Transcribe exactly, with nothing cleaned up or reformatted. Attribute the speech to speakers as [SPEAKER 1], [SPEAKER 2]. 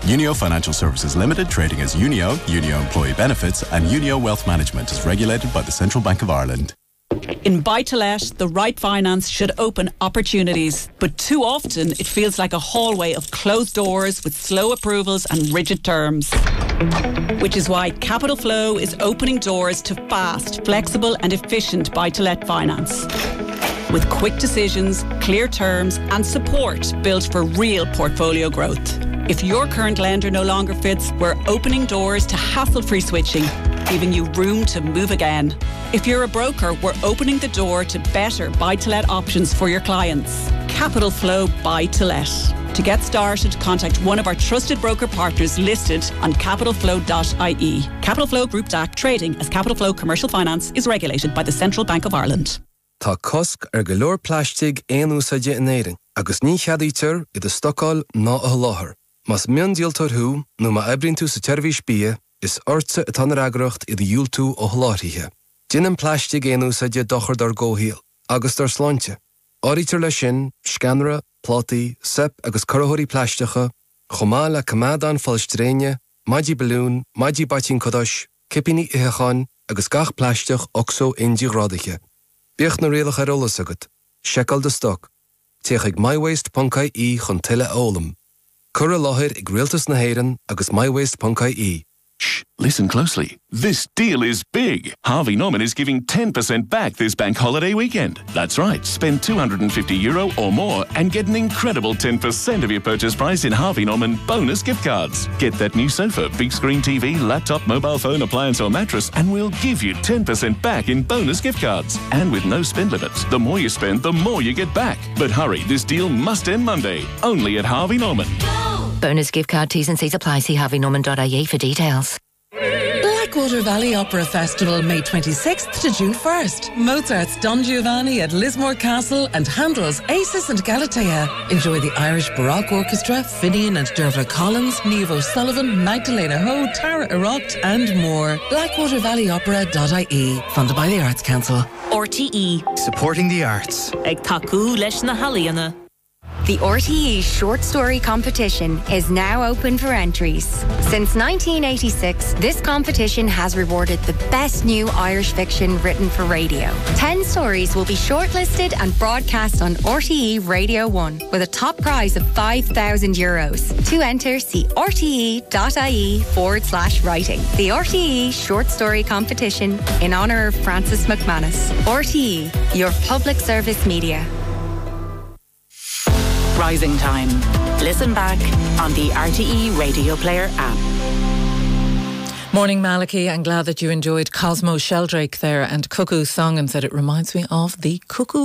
[SPEAKER 1] Unio Financial Services Limited, trading as Unio, Unio Employee Benefits, and Unio Wealth Management is regulated by the Central Bank of Ireland.
[SPEAKER 2] In buy-to-let, the right finance should open opportunities, but too often it feels like a hallway of closed doors with slow approvals and rigid terms. Which is why Capital Flow is opening doors to fast, flexible and efficient buy-to-let finance. With quick decisions, clear terms and support built for real portfolio growth. If your current lender no longer fits, we're opening doors to hassle-free switching, giving you room to move again. If you're a broker, we're opening the door to better buy-to-let options for your clients. Capital Flow Buy-to-Let. To get started, contact one of our trusted broker partners listed on capital flow dot I E. Capital Flow Group D A C trading as Capital Flow Commercial Finance is regulated by the Central Bank of Ireland.
[SPEAKER 3] Tá cosc ar go leor plastig éan úsáide in éireann, agus ní cheadaítear i do stocáil ná a láthair. Mas mion díaltar thú, nó má eibríonn tú sa teirmhís bia, is orsa a tanar agracht i do dhiúl tú ó hláthrithe. Dinan plastig éan úsáide dochar dar góthíal, agus dar sláinte. Áirítear le sin, scanra, plátaí, sep agus corthaí plasticha, chomá le cumádán fallstréine, maidí balún, maidí batín codáis, cipíní itheáin agus gach plastich oxo indi grádaige. Bíoch na réalach ar olas agat, secal de stoc, teach ag mywaste dot I E chun tuile ólam. Cur a láthir ag rialtas na héireann agus mywaste dot I E.
[SPEAKER 4] Shh, listen closely. This deal is big. Harvey Norman is giving ten percent back this bank holiday weekend. That's right. Spend two hundred fifty euro or more and get an incredible ten percent of your purchase price in Harvey Norman bonus gift cards. Get that new sofa, big screen T V, laptop, mobile phone, appliance or mattress and we'll give you ten percent back in bonus gift cards. And with no spend limits. The more you spend, the more you get back. But hurry, this deal must end Monday. Only at Harvey Norman.
[SPEAKER 5] Bonus gift card T's and C's apply. See harvey norman dot I E for details.
[SPEAKER 6] Blackwater Valley Opera Festival, May twenty-sixth to June first. Mozart's Don Giovanni at Lismore Castle and Handel's Acis and Galatea. Enjoy the Irish Baroque Orchestra, Finian and Dervla Collins, Niamh O'Sullivan, Magdalena Ho, Tara Eroct and more. blackwater valley opera dot I E. Funded by the Arts Council.
[SPEAKER 7] R T E.
[SPEAKER 8] Supporting the arts.
[SPEAKER 7] Ag taku leis na halaíonna.
[SPEAKER 9] The R T E Short Story Competition is now open for entries. Since nineteen eighty-six, this competition has rewarded the best new Irish fiction written for radio. Ten stories will be shortlisted and broadcast on R T E Radio one with a top prize of five thousand euros. To enter, see rte.ie forward slash writing. The R T E Short Story Competition in honour of Francis McManus. R T E, your public service media.
[SPEAKER 7] Rising Time. Listen back on the R T E Radio Player app.
[SPEAKER 10] Morning, Malachy. I'm glad that you enjoyed Cosmo Sheldrake there and Cuckoo Song and said it reminds me of the Cuckoo